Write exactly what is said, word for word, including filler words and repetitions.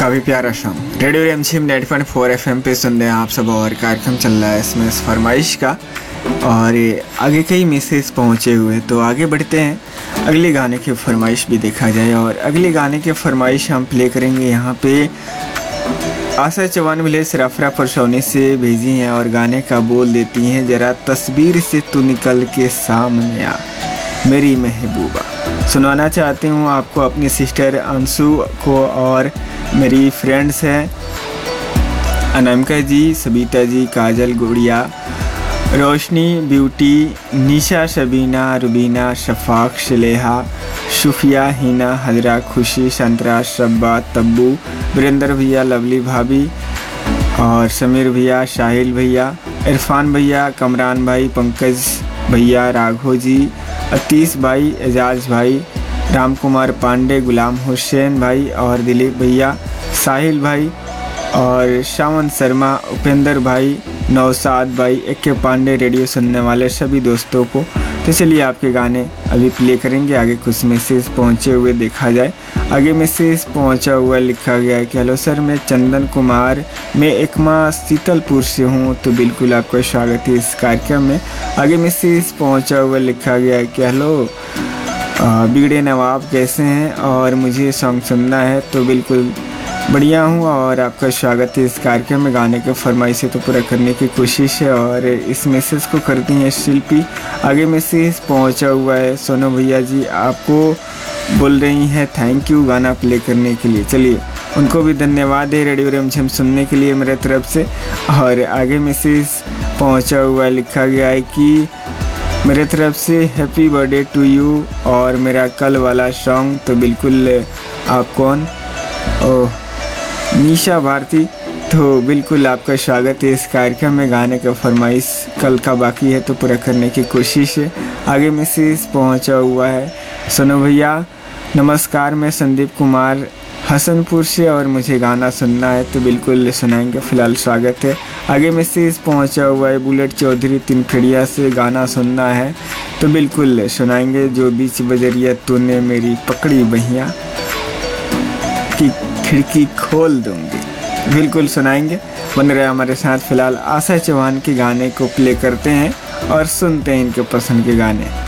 काफ़ी प्यारा शाम रेडियो रिमझिम ninety point four F M पे सुन रहे हैं आप सब। और कार्यक्रम चल रहा है इसमें इस फरमाइश का, और आगे कई मैसेज पहुँचे हुए, तो आगे बढ़ते हैं। अगले गाने की फरमाइश भी देखा जाए, और अगले गाने की फरमाइश हम प्ले करेंगे यहाँ पे आशा चौहान मिले सराफरा परसौनी से भेजी हैं, और गाने का बोल देती हैं, ज़रा तस्वीर से तू निकल के सामने आ मेरी महबूबा। सुनाना चाहती हूँ आपको अपनी सिस्टर अंशु को, और मेरी फ्रेंड्स हैं अनामिका जी, सबिता जी, काजल, गुड़िया, रोशनी, ब्यूटी, निशा, शबीना, रुबीना, शफाक, शलेहा, शुफिया, हिना, हजरा, खुशी, संतरा, शब्बा, तब्बू, वीरेंद्र भैया, लवली भाभी, और समीर भैया, शाहिल भैया, इरफान भैया, कमरान भाई, पंकज भैया, राघव जी, अतीश भाई, एजाज भाई, राम कुमार पांडे, गुलाम हुसैन भाई, और दिलीप भैया, साहिल भाई, और श्यामन शर्मा, उपेंद्र भाई, नौसाद भाई, ए के पांडे, रेडियो सुनने वाले सभी दोस्तों को। तो चलिए आपके गाने अभी प्ले करेंगे। आगे कुछ मैसेज पहुंचे हुए देखा जाए। आगे मैसेज पहुंचा हुआ लिखा गया है कि हेलो सर, मैं चंदन कुमार, मैं एकमा शीतलपुर से हूं, तो बिल्कुल आपका स्वागत है इस कार्यक्रम में। आगे मैसेज पहुंचा हुआ लिखा गया है कि हेलो बिगड़े नवाब, कैसे हैं, और मुझे सॉन्ग सुनना है, तो बिल्कुल बढ़िया हूँ और आपका स्वागत है इस कार्यक्रम में। गाने के फरमाइशें तो पूरा करने की कोशिश है, और इस मैसेज को करती हैं शिल्पी। आगे मैसेज पहुँचा हुआ है सोनू भैया जी, आपको बोल रही हैं थैंक यू गाना प्ले करने के लिए। चलिए उनको भी धन्यवाद है रेडियो रिमझिम सुनने के लिए मेरे तरफ से। और आगे मैसेज पहुँचा हुआ लिखा गया है कि मेरे तरफ से हैप्पी बर्थडे टू यू, और मेरा कल वाला सॉन्ग, तो बिल्कुल आप कौन, ओह निशा भारती, तो बिल्कुल आपका स्वागत है इस कार्यक्रम में। गाने का फरमाइश कल का बाकी है तो पूरा करने की कोशिश है। आगे मैसेज पहुंचा हुआ है सोनू भैया, नमस्कार, मैं संदीप कुमार हसनपुर से, और मुझे गाना सुनना है, तो बिल्कुल सुनाएंगे, फ़िलहाल स्वागत है। आगे मैसेज पहुंचा हुआ है बुलेट चौधरी तिनखड़िया से, गाना सुनना है, तो बिल्कुल सुनाएंगे। जो बीच बजरिया तूने मेरी पकड़ी बहिया की खिड़की खोल दूंगी, बिल्कुल सुनाएंगे। बन रहे हमारे साथ। फिलहाल आशा चौहान के गाने को प्ले करते हैं और सुनते हैं इनके पसंद के गाने।